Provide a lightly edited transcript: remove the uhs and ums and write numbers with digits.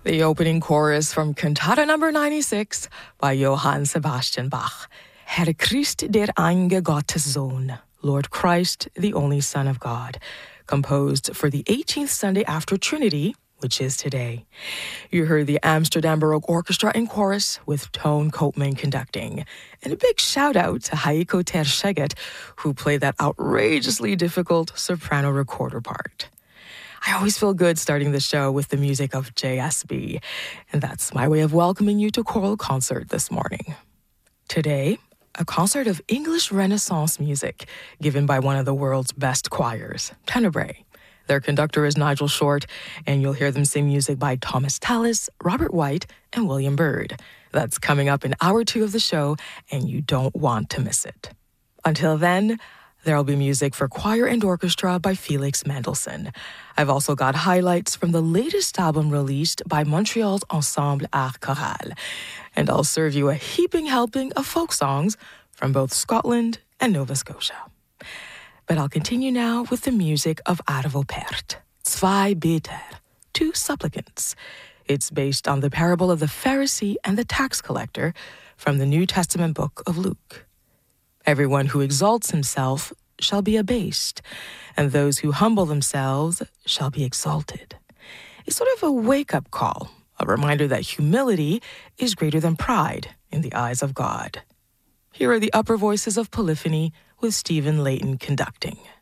The opening chorus from Cantata number 96 by Johann Sebastian Bach. Herr Christ der einge Gottes Sohn, Lord Christ, the only Son of God, composed for the 18th Sunday after Trinity, which is today. You heard the Amsterdam Baroque Orchestra in chorus with Toon Koopman conducting. And a big shout out to Heiko ter Szeged, who played that outrageously difficult soprano recorder part. I always feel good starting the show with the music of JSB, and that's my way of welcoming you to Choral Concert this morning. Today, a concert of English Renaissance music given by one of the world's best choirs, Tenebrae. Their conductor is Nigel Short, and you'll hear them sing music by Thomas Tallis, Robert White, and William Byrd. That's coming up in hour 2 of the show, and you don't want to miss it. Until then, there'll be music for choir and orchestra by Felix Mendelssohn. I've also got highlights from the latest album released by Montreal's Ensemble Art Choral. And I'll serve you a heaping helping of folk songs from both Scotland and Nova Scotia. But I'll continue now with the music of Arvo Pärt, Zwei Beter, Two Supplicants. It's based on the parable of the Pharisee and the tax collector from the New Testament book of Luke. Everyone who exalts himself shall be abased, and those who humble themselves shall be exalted. It's sort of a wake-up call, a reminder that humility is greater than pride in the eyes of God. Here are the upper voices of Polyphony with Stephen Layton conducting.